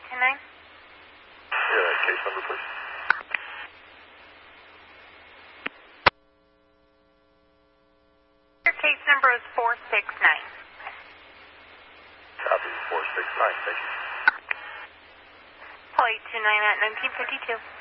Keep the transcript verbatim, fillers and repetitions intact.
two nine? Yeah, that case number, please. Your case number is four six nine. Copy, four six nine, thank you. Call eight two nine at nineteen fifty-two.